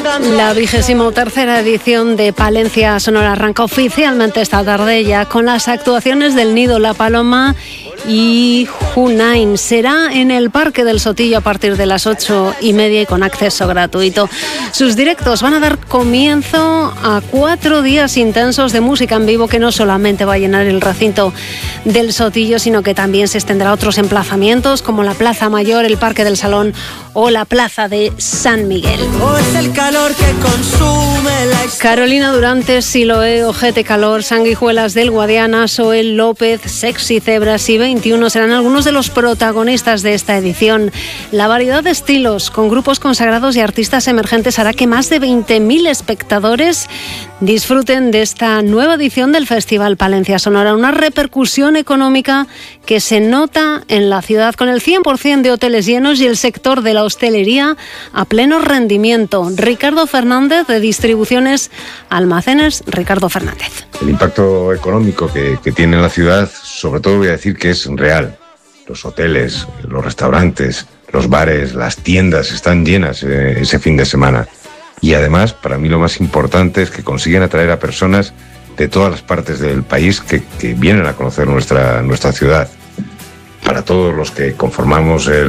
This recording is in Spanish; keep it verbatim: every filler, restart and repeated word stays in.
La vigésimo tercera edición de Palencia Sonora arranca oficialmente esta tarde ya con las actuaciones del Nido, La Paloma y Junain. Será en el Parque del Sotillo a partir de las ocho y media y con acceso gratuito. Sus directos van a dar comienzo a cuatro días intensos de música en vivo que no solamente va a llenar el recinto del Sotillo, sino que también se extenderá a otros emplazamientos como la Plaza Mayor, el Parque del Salón o la Plaza de San Miguel. O es el calor que consume la historia. Carolina Durante, Siloé, Ojete Calor, Sanguijuelas del Guadiana, Soel López, Sexy Cebras y veintiuno serán algunos de los protagonistas de esta edición. La variedad de estilos, con grupos consagrados y artistas emergentes, hará que más de veinte mil espectadores disfruten de esta nueva edición del Festival Palencia Sonora. Una repercusión económica que se nota en la ciudad, con el cien por ciento de hoteles llenos y el sector de la hostelería a pleno rendimiento. Ricardo Fernández, de Distribuciones Almacenes. Ricardo Fernández. El impacto económico que, que tiene la ciudad, sobre todo voy a decir que es real. Los hoteles, los restaurantes, los bares, las tiendas están llenas eh, ese fin de semana. Y además, para mí lo más importante es que consiguen atraer a personas de todas las partes del país que, que vienen a conocer nuestra, nuestra ciudad. Para todos los que conformamos el